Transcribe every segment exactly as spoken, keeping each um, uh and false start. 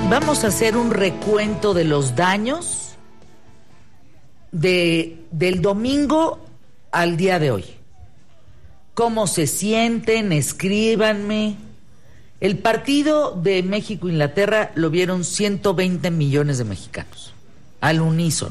Vamos a hacer un recuento de los daños de, del domingo al día de hoy. ¿Cómo se sienten? Escríbanme. El partido de México-Inglaterra lo vieron ciento veinte millones de mexicanos, al unísono.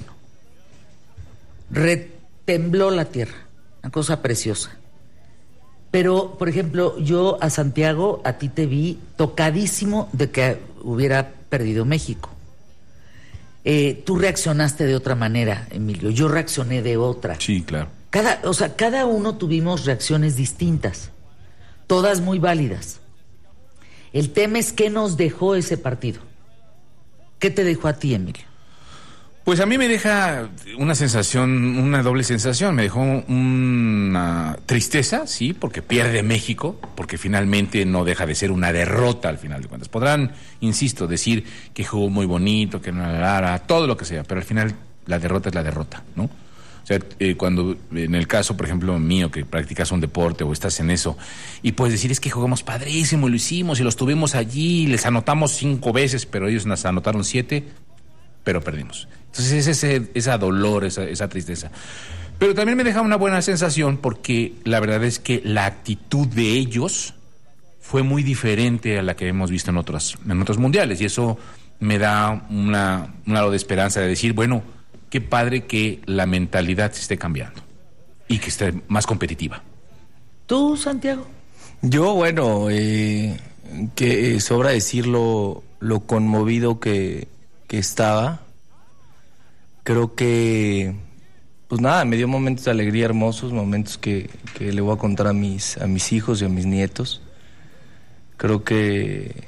Retembló la tierra, una cosa preciosa. Pero, por ejemplo, yo a Santiago, a ti te vi tocadísimo de que hubiera perdido México. Eh, tú reaccionaste de otra manera, Emilio. Yo reaccioné de otra. Sí, claro. Cada, o sea, cada uno tuvimos reacciones distintas, todas muy válidas. El tema es qué nos dejó ese partido. ¿Qué te dejó a ti, Emilio? Pues a mí me deja una sensación, una doble sensación. Me dejó una tristeza, sí, porque pierde México, porque finalmente no deja de ser una derrota al final de cuentas. Podrán, insisto, decir que jugó muy bonito, que no era todo lo que sea, pero al final la derrota es la derrota, ¿no? O sea, eh, cuando en el caso, por ejemplo, mío, que practicas un deporte o estás en eso, y puedes decir, es que jugamos padrísimo, lo hicimos, y los tuvimos allí, les anotamos cinco veces, pero ellos nos anotaron siete, pero perdimos. Entonces es ese esa dolor, esa, esa tristeza. Pero también me deja una buena sensación porque la verdad es que la actitud de ellos fue muy diferente a la que hemos visto en otros, en otros mundiales. Y eso me da una, un halo de esperanza de decir, bueno, qué padre que la mentalidad se esté cambiando y que esté más competitiva. ¿Tú, Santiago? Yo, bueno, eh, que sobra decirlo lo conmovido que, que estaba. Creo que, pues nada, me dio momentos de alegría hermosos, momentos que, que le voy a contar a mis, a mis hijos y a mis nietos. Creo que,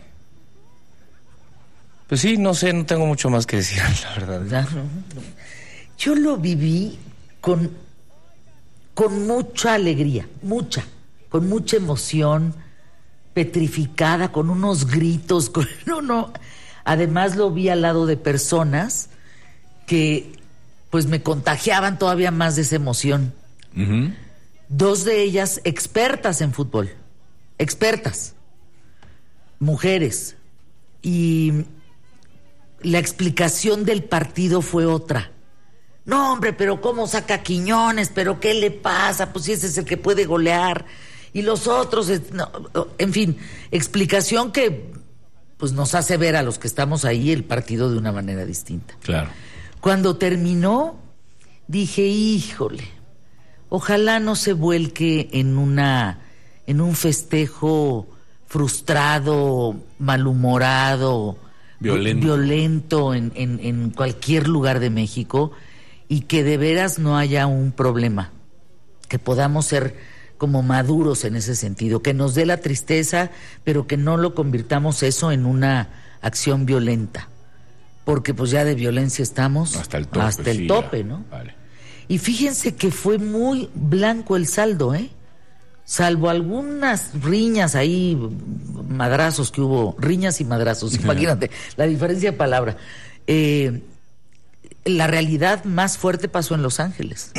pues sí, no sé, no tengo mucho más que decir, la verdad. Yo lo viví con, con mucha alegría, mucha, con mucha emoción, petrificada, con unos gritos, con, no, no. Además lo vi al lado de personas que pues me contagiaban todavía más de esa emoción. Uh-huh. Dos de ellas expertas en fútbol, expertas, mujeres, y la explicación del partido fue otra. No, hombre, pero ¿cómo saca a Quiñones? ¿Pero qué le pasa? Pues si ese es el que puede golear. Y los otros, no, en fin, explicación que pues nos hace ver a los que estamos ahí el partido de una manera distinta. Claro. Cuando terminó, dije, híjole, ojalá no se vuelque en una, en un festejo frustrado, malhumorado, violento, violento en, en, en cualquier lugar de México, y que de veras no haya un problema, que podamos ser como maduros en ese sentido, que nos dé la tristeza, pero que no lo convirtamos eso en una acción violenta. Porque pues ya de violencia estamos hasta el tope, hasta el sí, tope, ya. ¿no? Vale. Y fíjense que fue muy blanco el saldo, ¿eh? Salvo algunas riñas ahí, madrazos que hubo, riñas y madrazos, imagínate la diferencia de palabra. Eh, la realidad más fuerte pasó en Los Ángeles.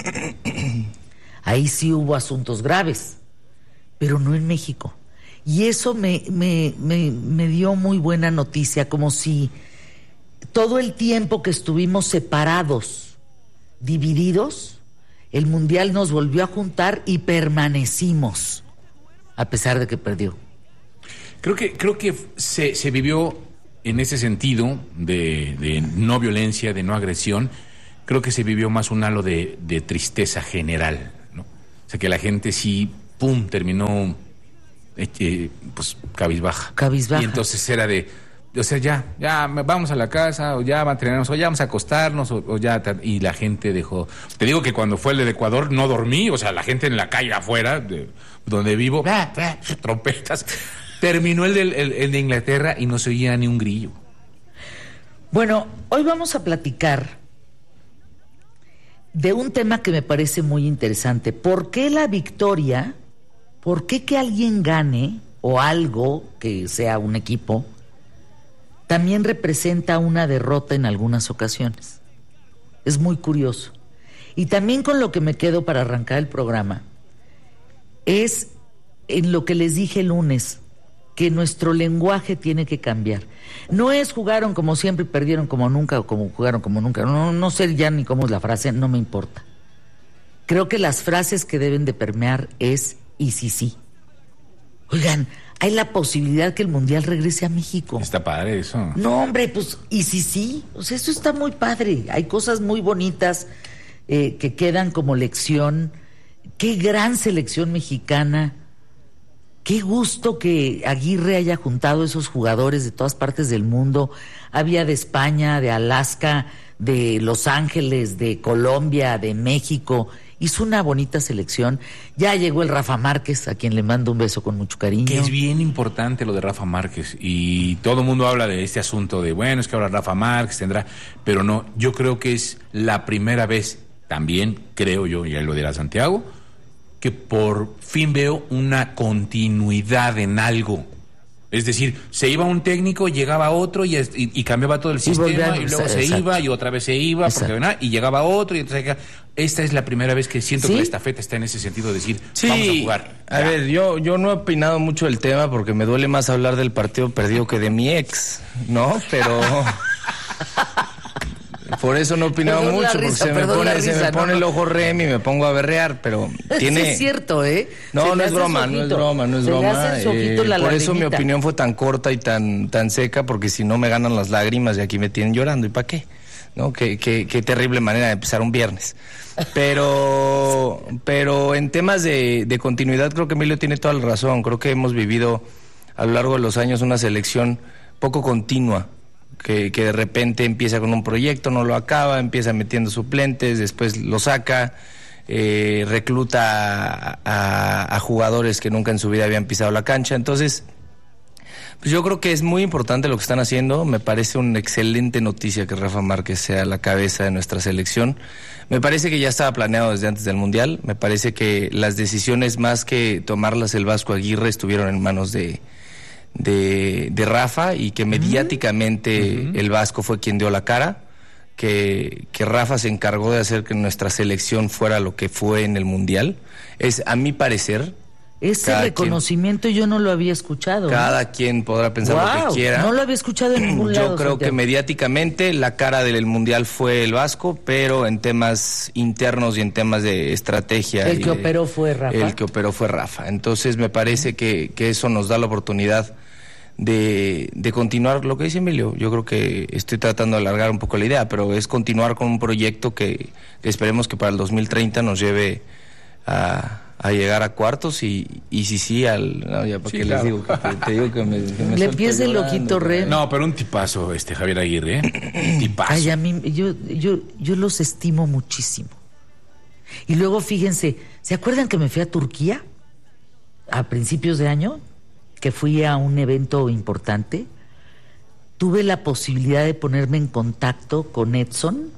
Ahí sí hubo asuntos graves, pero no en México. Y eso me, me, me, me dio muy buena noticia, como si todo el tiempo que estuvimos separados, divididos, el Mundial nos volvió a juntar y permanecimos, a pesar de que perdió. Creo que, creo que se, se vivió en ese sentido de, de no violencia, de no agresión, creo que se vivió más un halo de, de tristeza general, ¿no? O sea, que la gente sí, pum, terminó eh, pues cabizbaja. Cabizbaja. Y entonces era de... O sea, ya, ya vamos a la casa, o ya mantenernos, o ya vamos a acostarnos, o, o ya, y la gente dejó. Te digo que cuando fue el de Ecuador no dormí, o sea, la gente en la calle afuera, de, donde vivo, bah, bah, trompetas. Terminó el de, el, el de Inglaterra y no se oía ni un grillo. Bueno, hoy vamos a platicar de un tema que me parece muy interesante. ¿Por qué la victoria, por qué que alguien gane, o algo que sea un equipo, también representa una derrota en algunas ocasiones? Es muy curioso. Y también con lo que me quedo para arrancar el programa es en lo que les dije el lunes, que nuestro lenguaje tiene que cambiar. No es jugaron como siempre, perdieron como nunca, o como jugaron como nunca. No, no sé ya ni cómo es la frase, no me importa. Creo que las frases que deben de permear es y sí, sí. Oigan, hay la posibilidad que el Mundial regrese a México. Está padre eso. No, hombre, pues, y sí, sí. O sea, eso está muy padre. Hay cosas muy bonitas eh, que quedan como lección. Qué gran selección mexicana. Qué gusto que Aguirre haya juntado esos jugadores de todas partes del mundo. Había de España, de Alaska, de Los Ángeles, de Colombia, de México. Hizo una bonita selección. Ya llegó el Rafa Márquez, a quien le mando un beso con mucho cariño. Que es bien importante lo de Rafa Márquez. Y todo el mundo habla de este asunto de, bueno, es que ahora Rafa Márquez tendrá... Pero no, yo creo que es la primera vez, también creo yo, y él lo dirá Santiago, que por fin veo una continuidad en algo. Es decir, se iba un técnico, llegaba otro y, y, y cambiaba todo el Sí, sistema volvían, y luego se exacto. iba y otra vez se iba porque, ¿verdad? Y llegaba otro y entonces esta es la primera vez que siento ¿Sí? que la estafeta está en ese sentido de decir, Sí, vamos a jugar. a Ya. ver, yo, yo no he opinado mucho del tema porque me duele más hablar del partido perdido que de mi ex, ¿no? Pero por eso no he opinado Perdón la mucho, porque risa, se me perdón la pone, se risa, me no, pone no. el ojo remi y me pongo a berrear, pero tiene... Sí, es cierto, ¿eh? No, Se no le es hace broma, su no es ojito. broma, no es Se le broma. hace su ojito eh, la por eso mi lagrimita. opinión fue tan corta y tan, tan seca, porque si no me ganan las lágrimas y aquí me tienen llorando, ¿y para qué? ¿No? Qué, qué, qué terrible manera de empezar un viernes. Pero, pero en temas de, de continuidad creo que Emilio tiene toda la razón. Creo que hemos vivido a lo largo de los años una selección poco continua. Que, que de repente empieza con un proyecto, no lo acaba, empieza metiendo suplentes, después lo saca, eh, recluta a, a, a jugadores que nunca en su vida habían pisado la cancha. Entonces, pues yo creo que es muy importante lo que están haciendo. Me parece una excelente noticia que Rafa Márquez sea la cabeza de nuestra selección. Me parece que ya estaba planeado desde antes del Mundial. Me parece que las decisiones, más que tomarlas el Vasco Aguirre, estuvieron en manos de... De, de Rafa, y que mediáticamente uh-huh. el Vasco fue quien dio la cara, que, que Rafa se encargó de hacer que nuestra selección fuera lo que fue en el Mundial. Es, a mi parecer, ese reconocimiento quien, yo no lo había escuchado. Cada ¿eh? quien podrá pensar wow, lo que quiera. No lo había escuchado en ningún lado. Yo creo Santiago. que mediáticamente la cara del Mundial fue el Vasco, pero en temas internos y en temas de estrategia... El que de, operó fue Rafa. El que operó fue Rafa. Entonces me parece que, que eso nos da la oportunidad de, de continuar lo que dice Emilio. Yo creo que estoy tratando de alargar un poco la idea, pero es continuar con un proyecto que, que esperemos que para el dos mil treinta nos lleve a... a llegar a cuartos y, y sí, sí, al... No, ya, porque sí, les claro. digo que te, te digo que me... Que me le empieza el ojito re... No, pero un tipazo, este Javier Aguirre, ¿eh? Tipazo. Ay, a mí, yo, yo, yo los estimo muchísimo. Y luego, fíjense, ¿se acuerdan que me fui a Turquía a principios de año? Que fui a un evento importante. Tuve la posibilidad de ponerme en contacto con Edson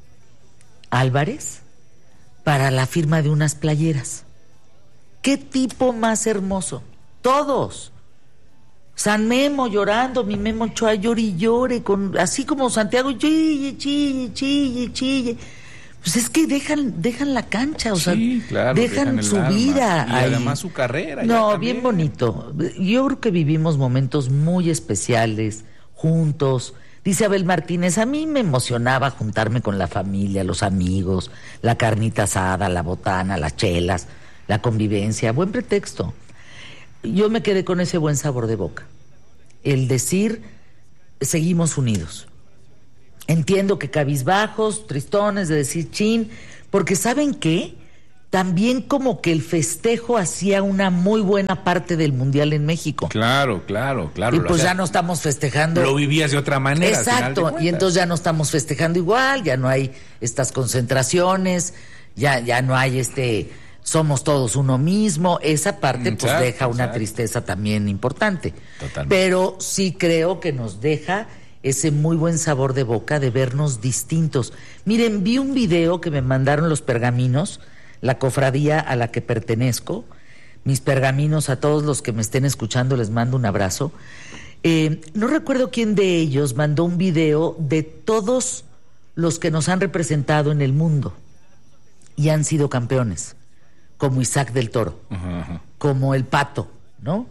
Álvarez para la firma de unas playeras. ¡Qué tipo más hermoso! Todos. San Memo llorando, mi Memo Ochoa llore y llore, con, así como Santiago, chille, chille, chille, chille. Pues es que dejan, dejan la cancha, o sí, sea, claro, dejan, dejan su alma. vida. Y ahí. además su carrera. No, bien bonito. Yo creo que vivimos momentos muy especiales, juntos. Dice Abel Martínez, a mí me emocionaba juntarme con la familia, los amigos, la carnita asada, la botana, las chelas, la convivencia, buen pretexto. Yo me quedé con ese buen sabor de boca. El decir, seguimos unidos. Entiendo que cabizbajos, tristones, de decir chin, porque ¿saben qué? También como que el festejo hacía una muy buena parte del Mundial en México. Claro, claro, claro. Y pues o sea, ya no estamos festejando. Lo vivías de otra manera. Exacto, y entonces ya no estamos festejando igual, ya no hay estas concentraciones, ya, ya no hay este... somos todos uno mismo, esa parte exacto, pues deja una exacto. tristeza también importante. Totalmente. Pero sí creo que nos deja ese muy buen sabor de boca de vernos distintos. Miren, vi un video que me mandaron los pergaminos, la cofradía a la que pertenezco, mis pergaminos, a todos los que me estén escuchando les mando un abrazo. Eh, no recuerdo quién de ellos mandó un video de todos los que nos han representado en el mundo y han sido campeones. Como Isaac del Toro, uh-huh, uh-huh. como el Pato, ¿no?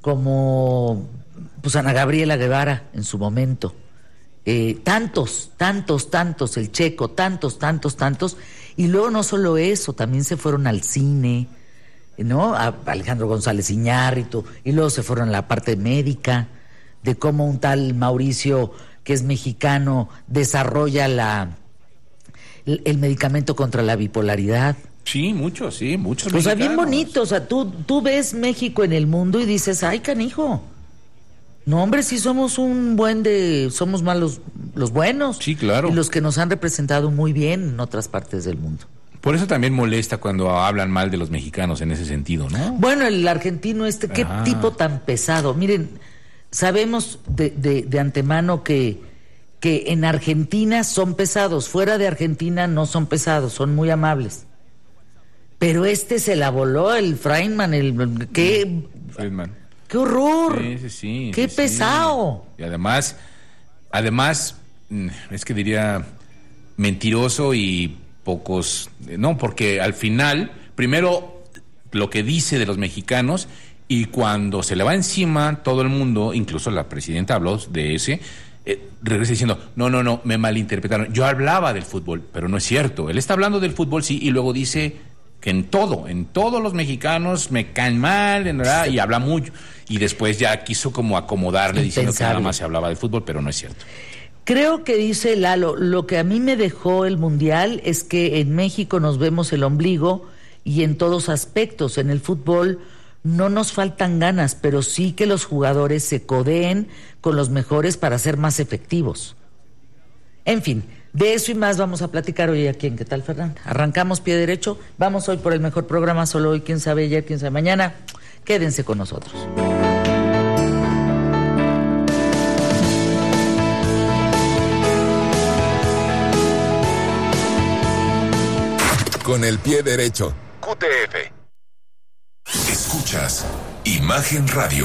como pues Ana Gabriela Guevara en su momento. Eh, tantos, tantos, tantos, el Checo, tantos, tantos, tantos. Y luego no solo eso, también se fueron al cine, ¿no? A Alejandro González Iñárritu, y luego se fueron a la parte médica, de cómo un tal Mauricio, que es mexicano, desarrolla la el, el medicamento contra la bipolaridad. Sí, muchos, sí, muchos. O sea, mexicanos. bien bonito, o sea, tú, tú ves México en el mundo y dices, ay, canijo. No, hombre, sí somos un buen de... Somos más los, los buenos. Sí, claro. Y los que nos han representado muy bien en otras partes del mundo. Por eso también molesta cuando hablan mal de los mexicanos en ese sentido, ¿no? Bueno, el argentino este, qué Ah. tipo tan pesado. Miren, sabemos de, de, de antemano que, que en Argentina son pesados. Fuera de Argentina no son pesados, son muy amables. Pero este se la voló, el Feynman, el... ¿Qué? Feldman. ¡Qué horror! Sí, sí, sí. ¡Qué sí, pesado! Sí. Y además, además, es que diría mentiroso y pocos... No, porque al final, primero, lo que dice de los mexicanos, y cuando se le va encima todo el mundo, incluso la presidenta habló de ese, eh, regresa diciendo, no, no, no, me malinterpretaron. Yo hablaba del fútbol, pero no es cierto. Él está hablando del fútbol, sí, y luego dice... que en todo, en todos los mexicanos me caen mal, en verdad, y habla mucho, y después ya quiso como acomodarle diciendo que nada más se hablaba de fútbol, pero no es cierto. Creo que dice Lalo, lo que a mí me dejó el Mundial es que en México nos vemos el ombligo y en todos aspectos. En el fútbol no nos faltan ganas, pero sí que los jugadores se codeen con los mejores para ser más efectivos. En fin, de eso y más vamos a platicar hoy aquí en ¿Qué tal, Fernanda? Arrancamos pie derecho, vamos hoy por el mejor programa, solo hoy, quién sabe ayer, quién sabe mañana. Quédense con nosotros. Con el pie derecho. Q T F. Escuchas Imagen Radio.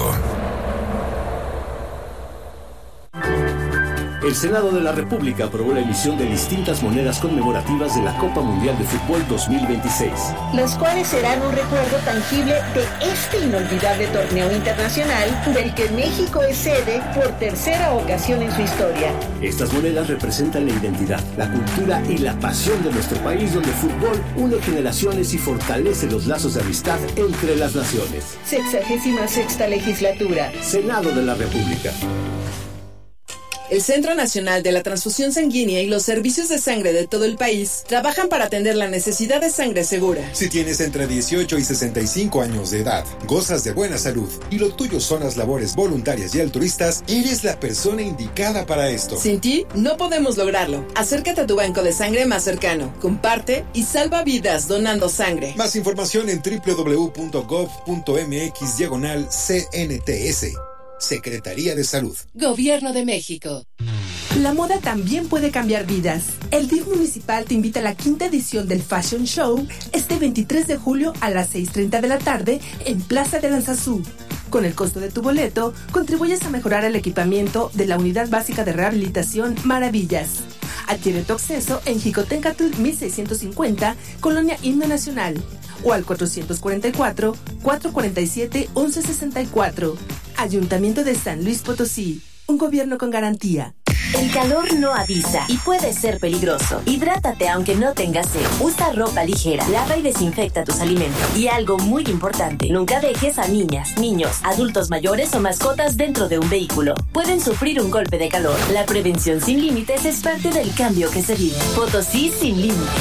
El Senado de la República aprobó la emisión de distintas monedas conmemorativas de la Copa Mundial de Fútbol dos mil veintiséis. Las cuales serán un recuerdo tangible de este inolvidable torneo internacional del que México es sede por tercera ocasión en su historia. Estas monedas representan la identidad, la cultura y la pasión de nuestro país, donde el fútbol une generaciones y fortalece los lazos de amistad entre las naciones. Sexagésima sexta legislatura. Senado de la República. El Centro Nacional de la Transfusión Sanguínea y los servicios de sangre de todo el país trabajan para atender la necesidad de sangre segura. Si tienes entre dieciocho y sesenta y cinco años de edad, gozas de buena salud y lo tuyo son las labores voluntarias y altruistas, eres la persona indicada para esto. Sin ti, no podemos lograrlo. Acércate a tu banco de sangre más cercano, comparte y salva vidas donando sangre. Más información en doble u doble u doble u punto gov punto m x diagonal C N T S. Secretaría de Salud. Gobierno de México. La moda también puede cambiar vidas. El D I F municipal te invita a la quinta edición del Fashion Show este veintitrés de julio a las seis treinta de la tarde en Plaza de Aranzazú. Con el costo de tu boleto, contribuyes a mejorar el equipamiento de la Unidad Básica de Rehabilitación Maravillas. Adquiere tu acceso en Jicotencatl mil seiscientos cincuenta, Colonia Himno Nacional, o al cuatrocientos cuarenta y cuatro, cuatrocientos cuarenta y siete, once sesenta y cuatro. Ayuntamiento de San Luis Potosí, un gobierno con garantía. El calor no avisa y puede ser peligroso. Hidrátate aunque no tengas sed. Usa ropa ligera, lava y desinfecta tus alimentos. Y algo muy importante, nunca dejes a niñas, niños, adultos mayores o mascotas dentro de un vehículo. Pueden sufrir un golpe de calor. La prevención sin límites es parte del cambio que se vive. Potosí sin límites.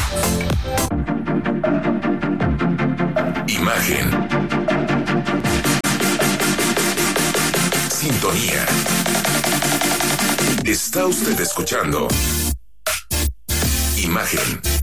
Imagen. Sintonía. Está usted escuchando Imagen.